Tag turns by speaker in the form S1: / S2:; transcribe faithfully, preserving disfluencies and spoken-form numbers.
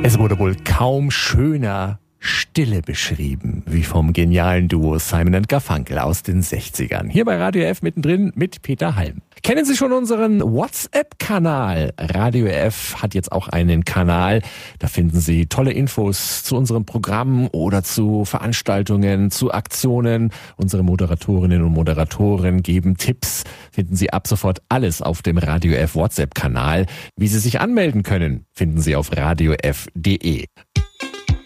S1: Es wurde wohl kaum schöner Stille beschrieben, wie vom genialen Duo Simon and Garfunkel aus den sechzigern. Hier bei Radio F mittendrin mit Peter Halm. Kennen Sie schon unseren WhatsApp-Kanal? Radio F hat jetzt auch einen Kanal. Da finden Sie tolle Infos zu unserem Programm oder zu Veranstaltungen, zu Aktionen. Unsere Moderatorinnen und Moderatoren geben Tipps. Finden Sie ab sofort alles auf dem Radio F WhatsApp-Kanal. Wie Sie sich anmelden können, finden Sie auf radio f punkt de.